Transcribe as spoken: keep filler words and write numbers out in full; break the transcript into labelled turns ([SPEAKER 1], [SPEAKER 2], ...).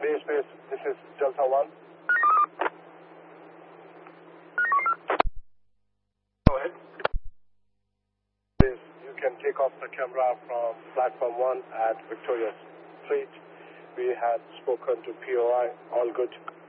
[SPEAKER 1] Base Base, this is Delta One. Go ahead. Base, you can take off the camera from platform one at Victoria Street. We had spoken to P O I. All good.